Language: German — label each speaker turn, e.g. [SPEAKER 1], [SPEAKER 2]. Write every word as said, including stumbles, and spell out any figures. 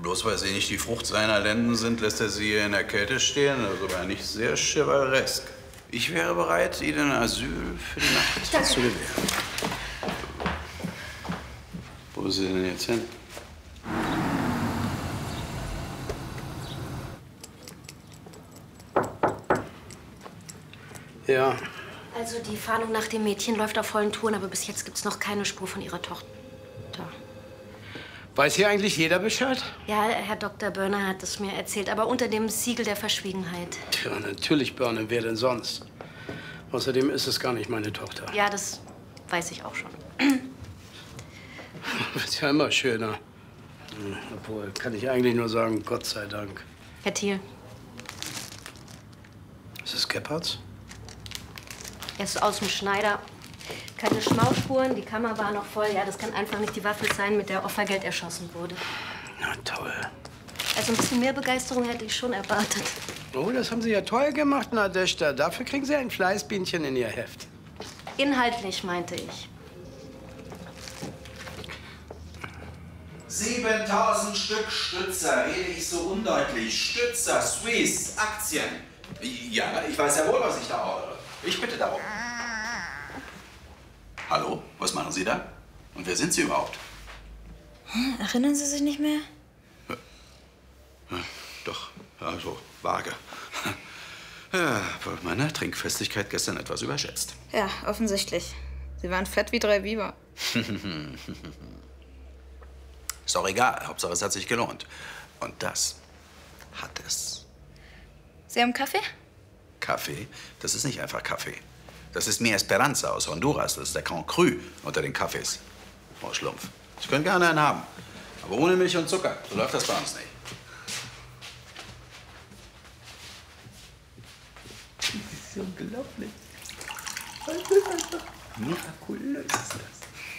[SPEAKER 1] Bloß weil Sie nicht die Frucht seiner Lenden sind, lässt er Sie hier in der Kälte stehen. Also sogar nicht sehr chivalresk. Ich wäre bereit, Ihnen Asyl für die Nacht
[SPEAKER 2] Danke.
[SPEAKER 1] zu gewähren. Wo ist sie denn jetzt hin?
[SPEAKER 3] Ja.
[SPEAKER 2] Also die Fahndung nach dem Mädchen läuft auf vollen Touren, aber bis jetzt gibt's noch keine Spur von ihrer Tochter.
[SPEAKER 3] Weiß hier eigentlich jeder Bescheid?
[SPEAKER 2] Ja, Herr Doktor Börner hat es mir erzählt, aber unter dem Siegel der Verschwiegenheit.
[SPEAKER 3] Tja, natürlich, Börner, wer denn sonst? Außerdem ist es gar nicht meine Tochter.
[SPEAKER 2] Ja, das weiß ich auch schon.
[SPEAKER 3] Wird ja immer schöner. Hm, obwohl, kann ich eigentlich nur sagen, Gott sei Dank.
[SPEAKER 2] Herr Thiel.
[SPEAKER 3] Ist es Gebhards?
[SPEAKER 2] Er ist aus dem Schneider. Keine Schmausspuren, die Kammer war noch voll. Ja, das kann einfach nicht die Waffe sein, mit der Offergeld erschossen wurde.
[SPEAKER 3] Na toll.
[SPEAKER 2] Also ein bisschen mehr Begeisterung hätte ich schon erwartet.
[SPEAKER 3] Oh, das haben Sie ja toll gemacht, Nadeshda. Dafür kriegen Sie ein Fleißbienchen in Ihr Heft.
[SPEAKER 2] Inhaltlich, meinte ich.
[SPEAKER 4] siebentausend Stück Stützer, rede ich so undeutlich. Stützer, Swiss, Aktien. Ja, ich weiß ja wohl, was ich da ordere. Ich bitte darum.
[SPEAKER 1] Hallo? Was machen Sie da? Und wer sind Sie überhaupt?
[SPEAKER 5] Hm, erinnern Sie sich nicht mehr?
[SPEAKER 1] Ja, doch, also vage. Ja, wohl meine Trinkfestigkeit gestern etwas überschätzt.
[SPEAKER 5] Ja, offensichtlich. Sie waren fett wie drei Biber.
[SPEAKER 1] Ist doch egal. Hauptsache, es hat sich gelohnt. Und das hat es.
[SPEAKER 5] Sie haben Kaffee?
[SPEAKER 1] Kaffee? Das ist nicht einfach Kaffee. Das ist Mi Esperanza aus Honduras. Das ist der Grand Cru unter den Kaffees. Frau Schlumpf. Sie können gerne einen haben. Aber ohne Milch und Zucker. So läuft das bei uns nicht.
[SPEAKER 3] Das ist unglaublich. Das ist einfach mirakulös.